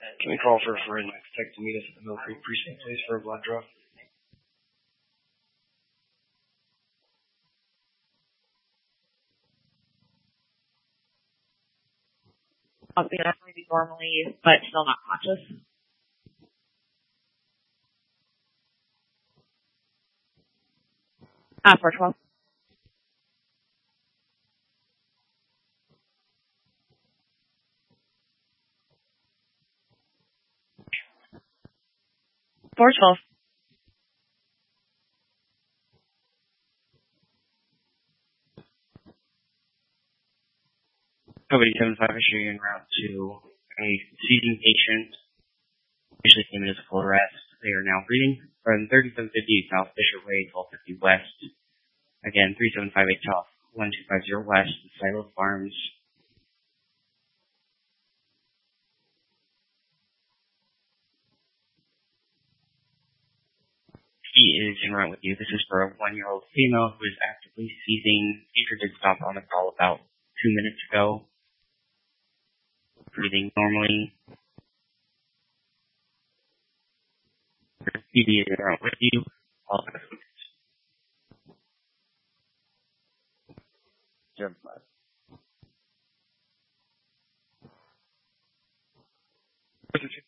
Can we call for forensics tech to meet us at the Mill Creek precinct, please, for a blood draw? Maybe normally, but still not conscious. For 12. For 12. Code 875 issuing en route to a seizing patient. Initially came in as a full arrest. They are now reading from 3750 South Bishop Way, 1250 West. Again, 3758 South, 1250 West, Silo Farms. He is en route with you. This is for a 1-year-old female who is actively seizing. Seizure did stop on the call about 2 minutes ago. Breathing normally. PD is en route with you. All Jim 5. What's it?